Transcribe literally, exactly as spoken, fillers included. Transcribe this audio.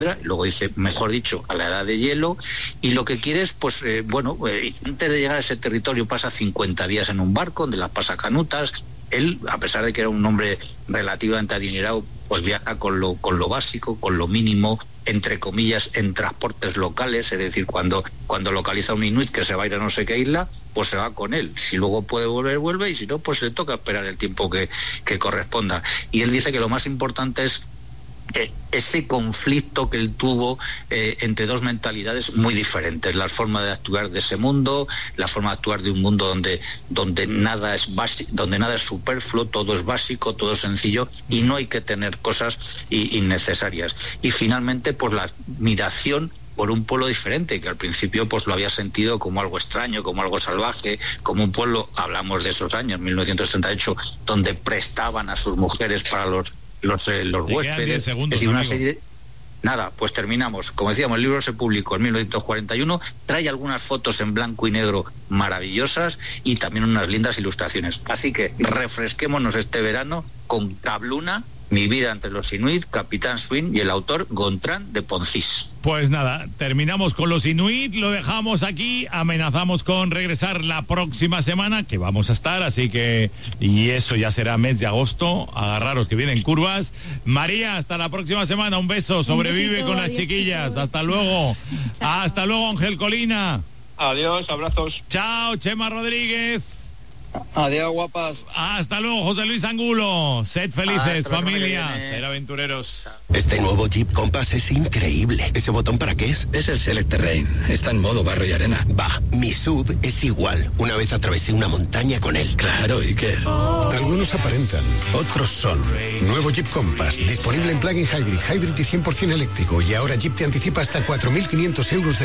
luego dice, mejor dicho, a la edad de hielo, y lo que quiere es, pues, eh, bueno, eh, antes de llegar a ese territorio pasa cincuenta días en un barco, donde las pasa canutas. Él, a pesar de que era un hombre relativamente adinerado, pues viaja con lo, con lo básico, con lo mínimo, entre comillas, en transportes locales, es decir, cuando, cuando localiza un inuit que se va a ir a no sé qué isla, pues se va con él. Si luego puede volver, vuelve, y si no, pues le toca esperar el tiempo que, que corresponda. Y él dice que lo más importante es ese conflicto que él tuvo eh, entre dos mentalidades muy diferentes, la forma de actuar de ese mundo, la forma de actuar de un mundo donde, donde nada es básico, donde nada es superfluo, todo es básico, todo es sencillo y no hay que tener cosas y, innecesarias. Y finalmente, pues la admiración por un pueblo diferente, que al principio pues lo había sentido como algo extraño, como algo salvaje, como un pueblo, hablamos de esos años, mil novecientos setenta y ocho, donde prestaban a sus mujeres para los los, eh, los huéspedes, segundos, es decir, una amigo. serie de... Nada, pues terminamos. Como decíamos, el libro se publicó en mil novecientos cuarenta y uno, trae algunas fotos en blanco y negro maravillosas y también unas lindas ilustraciones. Así que refresquémonos este verano con Cabluna, Mi vida entre los inuit, Capitán Swing y el autor Gontran de Poncís. Pues nada, terminamos con los inuit, lo dejamos aquí, amenazamos con regresar la próxima semana, que vamos a estar, así que, y eso ya será mes de agosto, agarraros que vienen curvas. María, hasta la próxima semana, un beso, sobrevive besito, con las adiós, chiquillas, chicos. Hasta luego. Chao. Hasta luego, Ángel Colina. Adiós, abrazos. Chao, Chema Rodríguez. Adiós, guapas. Hasta luego, José Luis Angulo. Sed felices, familia. Ser aventureros. Este nuevo Jeep Compass es increíble. ¿Ese botón para qué es? Es el Select Terrain. Está en modo barro y arena. Bah, mi sub es igual. Una vez atravesé una montaña con él. Claro, ¿y qué? Algunos aparentan, otros son. Nuevo Jeep Compass, disponible en plug-in hybrid, hybrid y cien por ciento eléctrico. Y ahora Jeep te anticipa hasta cuatro mil quinientos euros de